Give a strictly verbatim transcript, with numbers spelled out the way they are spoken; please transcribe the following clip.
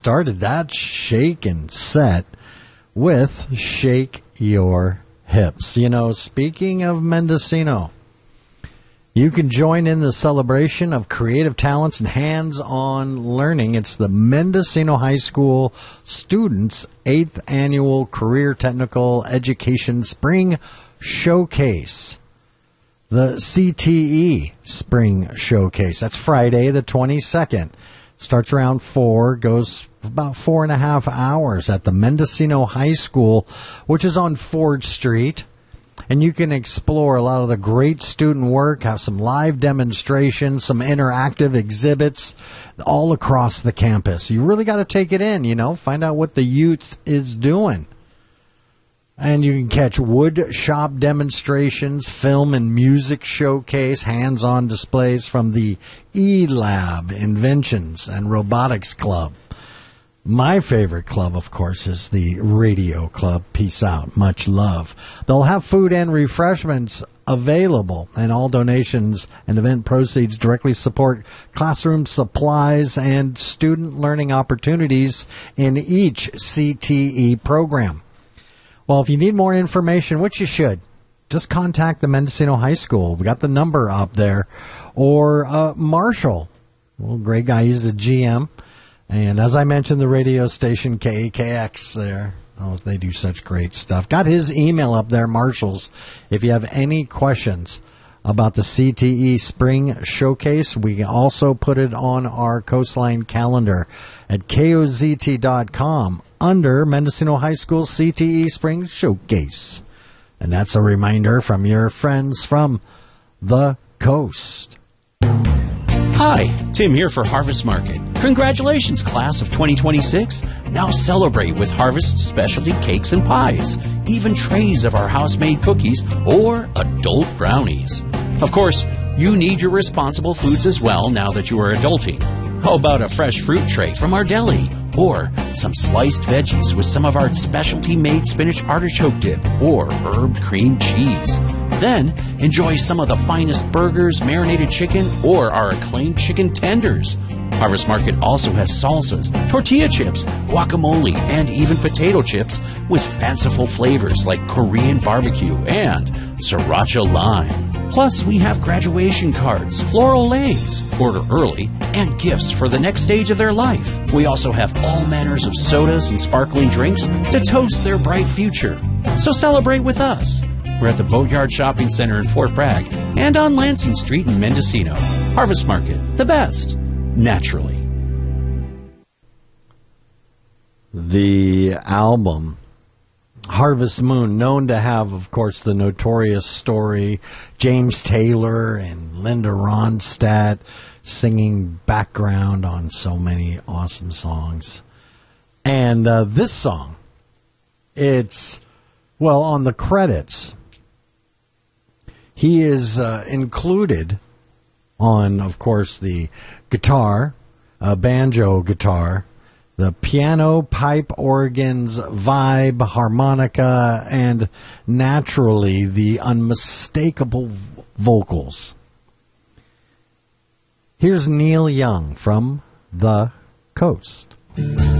Started that shake and set with Shake Your Hips. You know, speaking of Mendocino, you can join in the celebration of creative talents and hands-on learning. It's the Mendocino High School Students' eighth Annual Career Technical Education Spring Showcase. The C T E Spring Showcase. That's Friday the twenty-second. Starts around four, goes about four and a half hours at the Mendocino High School, which is on Ford Street. And you can explore a lot of the great student work, have some live demonstrations, some interactive exhibits all across the campus. You really got to take it in, you know, find out what the youth is doing. And you can catch wood shop demonstrations, film and music showcase, hands-on displays from the E-Lab Inventions and Robotics Club. My favorite club, of course, is the Radio Club. Peace out. Much love. They'll have food and refreshments available, and all donations and event proceeds directly support classroom supplies and student learning opportunities in each C T E program. Well, if you need more information, which you should, just contact the Mendocino High School. We got the number up there. Or uh, Marshall. Well, great guy. He's the G M. And as I mentioned, the radio station K A K X there. Oh, they do such great stuff. Got his email up there, Marshall's. If you have any questions about the C T E Spring Showcase, we can also put it on our Coastline calendar at K O Z T dot com. Under Mendocino High School C T E Spring Showcase. And that's a reminder from your friends from the coast. Hi, Tim here for Harvest Market. Congratulations, class of twenty twenty-six. Now celebrate with Harvest specialty cakes and pies, even trays of our house-made cookies or adult brownies. Of course, you need your responsible foods as well now that you are adulting. How about a fresh fruit tray from our deli? Or some sliced veggies with some of our specialty-made spinach artichoke dip or herb cream cheese. Then, enjoy some of the finest burgers, marinated chicken, or our acclaimed chicken tenders. Harvest Market also has salsas, tortilla chips, guacamole, and even potato chips with fanciful flavors like Korean barbecue and sriracha lime. Plus, we have graduation cards, floral lays, order early, and gifts for the next stage of their life. We also have all manners of sodas and sparkling drinks to toast their bright future. So celebrate with us. We're at the Boatyard Shopping Center in Fort Bragg and on Lansing Street in Mendocino. Harvest Market, the best, naturally. The album Harvest Moon, known to have, of course, the notorious story, James Taylor and Linda Ronstadt singing background on so many awesome songs. And uh, this song, it's, well, on the credits, he is uh, included on, of course, the guitar, uh, banjo guitar, the piano, pipe, organs, vibe, harmonica, and naturally the unmistakable v- vocals. Here's Neil Young from The Coast.